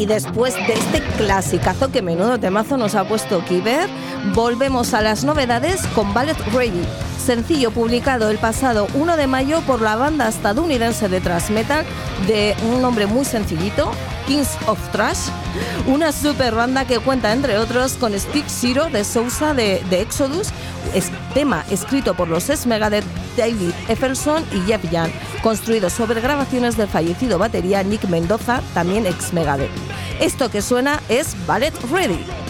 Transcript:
Y después de este clasicazo, que menudo temazo nos ha puesto Kiber, volvemos a las novedades con Ballet Ready, sencillo publicado el pasado 1 de mayo por la banda estadounidense de thrash metal de un nombre muy sencillito, Kings of Thrash, una super banda que cuenta entre otros con Stick Zero de Sousa de Exodus, tema escrito por los ex Megadeth David Effelson y Jeff Young, construido sobre grabaciones del fallecido batería Nick Mendoza, también ex Megadeth. Esto que suena es Ballet Ready.